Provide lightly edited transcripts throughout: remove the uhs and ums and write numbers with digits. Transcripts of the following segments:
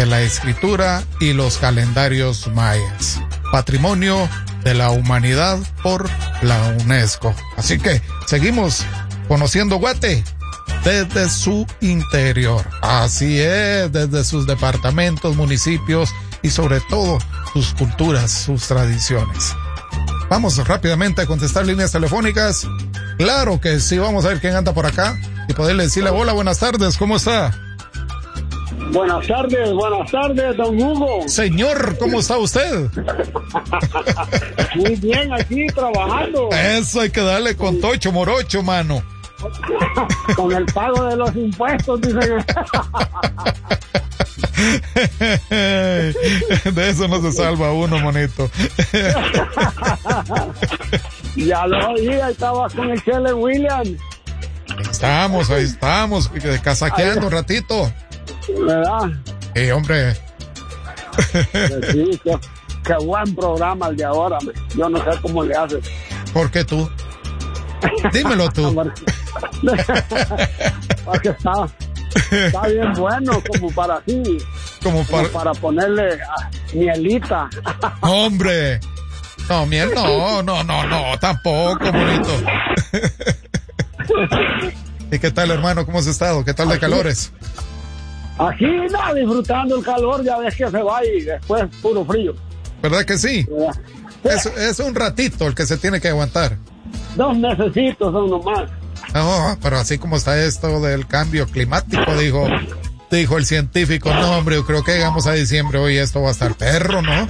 de la escritura y los calendarios mayas. Patrimonio de la humanidad por la UNESCO. Así que seguimos conociendo Guate desde su interior. Así es, desde sus departamentos, municipios y sobre todo sus culturas, sus tradiciones. Vamos rápidamente a contestar líneas telefónicas. Claro que sí, vamos a ver quién anda por acá y poderle decirle hola, buenas tardes, ¿cómo está? Buenas tardes, don Hugo. Señor, ¿cómo está usted? Muy bien, aquí trabajando. Eso hay que darle con tocho morocho, mano. Con el pago de los impuestos, dicen. De eso no se salva uno, monito. Ya lo oí, ahí estaba con el Chele William. Ahí estamos, casaqueando un ratito. ¿Verdad? Hombre. Sí, qué buen programa el de ahora. Yo no sé cómo le haces. ¿Por qué tú? Dímelo tú. Porque está bien bueno, como para así. Como para ponerle mielita. Hombre. No, miel no, tampoco, bonito. ¿Y qué tal, hermano? ¿Cómo has estado? ¿Qué tal de calores? Aquí, disfrutando el calor, ya ves que se va y después puro frío. ¿Verdad que sí? Es un ratito el que se tiene que aguantar. 2 mesecitos son nomás. No, pero así como está esto del cambio climático, dijo el científico, no, hombre, yo creo que llegamos a diciembre, hoy esto va a estar perro, ¿no?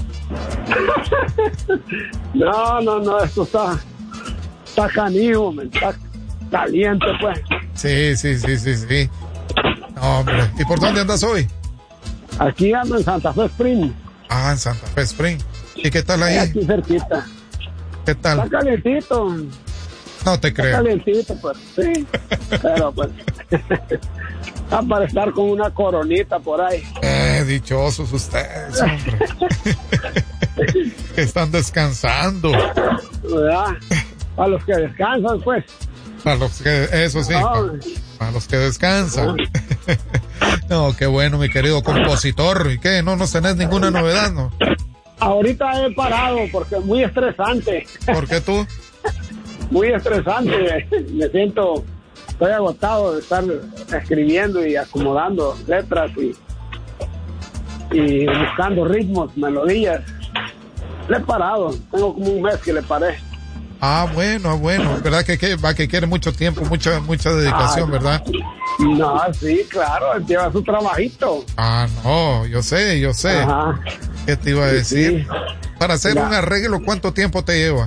No, esto está canijo, está caliente, pues. Sí. No, hombre, ¿y por dónde andas hoy? Aquí ando en Santa Fe Spring. Ah, en Santa Fe Spring. ¿Y qué tal ahí? Aquí cerquita. ¿Qué tal? Está calientito. No te creo. Está calientito, pues, sí. Pero, pues, está para estar con una coronita por ahí. Dichosos ustedes, hombre. Que están descansando. ¿Verdad? Para los que descansan, pues. Para los que, eso sí, para los que descansan. No, qué bueno, mi querido compositor. ¿Y qué? ¿No nos tenés ninguna novedad, no? Ahorita he parado porque es muy estresante. ¿Por qué tú? Muy estresante. Estoy agotado de estar escribiendo y acomodando letras y buscando ritmos, melodías. Le he parado. Tengo como un mes que le paré. Ah, bueno, ¿verdad que quiere mucho tiempo, mucha dedicación, verdad? No, sí, claro, lleva su trabajito. Ah, no, yo sé. Ajá. ¿Qué te iba a decir? Sí. Para hacer un arreglo, ¿cuánto tiempo te lleva?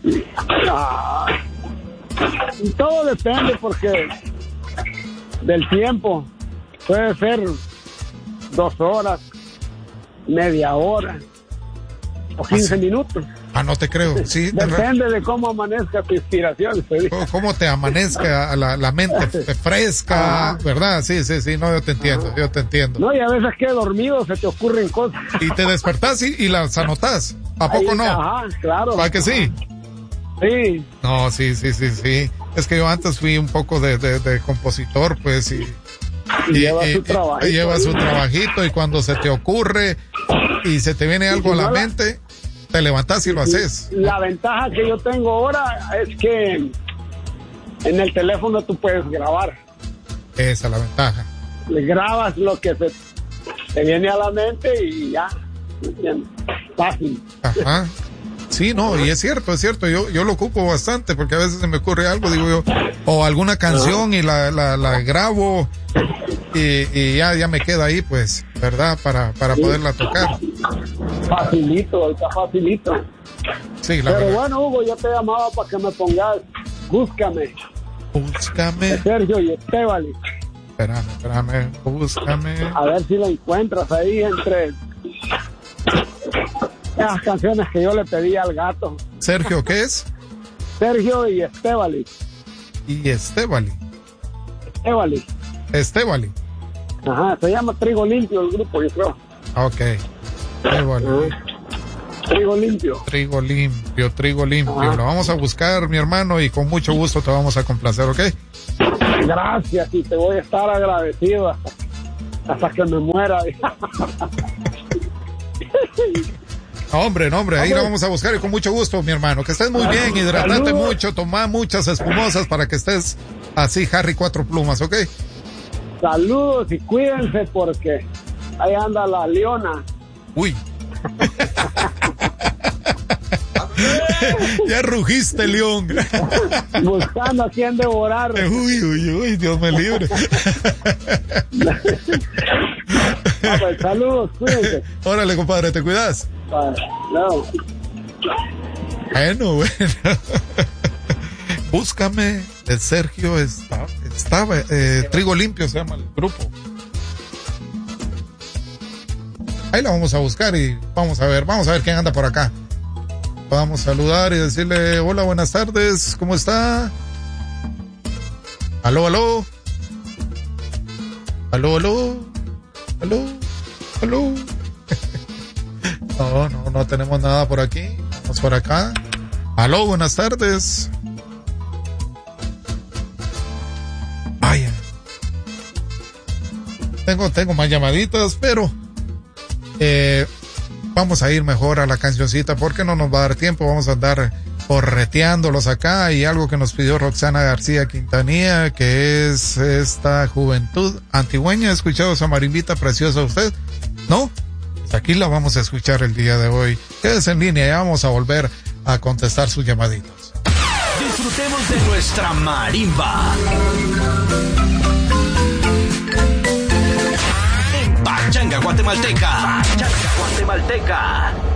Todo depende porque del tiempo. Puede ser 2 horas, media hora o 15 minutos. Ah, no te creo. Sí, depende de cómo amanezca tu inspiración. Cómo te amanezca la mente fresca, ¿verdad? Sí, no, yo te entiendo. No, y a veces que dormido se te ocurren cosas. Y te despertás y las anotás. ¿A poco no? Ajá, claro. ¿Para que sí? Sí. No, sí. Es que yo antes fui un poco de compositor, pues, y lleva su trabajito. Lleva su trabajito y cuando se te ocurre y se te viene algo a la mente, te levantás y lo haces. La ventaja que yo tengo ahora es que en el teléfono tú puedes grabar. Esa es la ventaja. Le grabas lo que te viene a la mente y ya. Fácil. Ajá. Sí, no, y es cierto, yo lo ocupo bastante porque a veces se me ocurre algo, digo yo, o alguna canción y la grabo y ya me queda ahí, pues, ¿verdad? Para poderla tocar. Facilito. Sí, Pero verdad. Bueno, Hugo, yo te llamaba para que me pongas Búscame. De Sergio y Estevali. Espérame, búscame. A ver si la encuentras ahí entre las canciones que yo le pedí al gato. Sergio, ¿qué es? Sergio y Estevali. Estevali. Ajá, se llama Trigo Limpio el grupo, yo creo. Ok. Trigo Limpio. Lo vamos a buscar, mi hermano, y con mucho gusto te vamos a complacer, ¿ok? Gracias, y te voy a estar agradecido hasta que me muera. Hombre, ahí la vamos a buscar y con mucho gusto, mi hermano. Que estés muy bien, hidratate mucho, toma muchas espumosas para que estés así, Harry 4 plumas, ¿ok? Saludos y cuídense porque ahí anda la leona. Uy. Ya rugiste, león. Buscando a quien devorar. Uy, Dios me libre. Pues, saludos, cuídense. Órale, compadre, ¿te cuidas? No. Bueno. Búscame de Sergio estaba Trigo Limpio se llama el grupo. Ahí la vamos a buscar y vamos a ver quién anda por acá. Vamos a saludar y decirle hola, buenas tardes, ¿cómo está? Aló. No tenemos nada por aquí. Vamos por acá. Aló, buenas tardes. Vaya. Tengo más llamaditas, pero vamos a ir mejor a la cancioncita porque no nos va a dar tiempo. Vamos a andar correteándolos acá, y algo que nos pidió Roxana García Quintanilla, que es esta juventud antigüeña. ¿Ha escuchado esa marimbita preciosa usted? ¿No? Pues aquí la vamos a escuchar el día de hoy. Quédese en línea y vamos a volver a contestar sus llamaditos. Disfrutemos de nuestra marimba. En Pachanga Guatemalteca.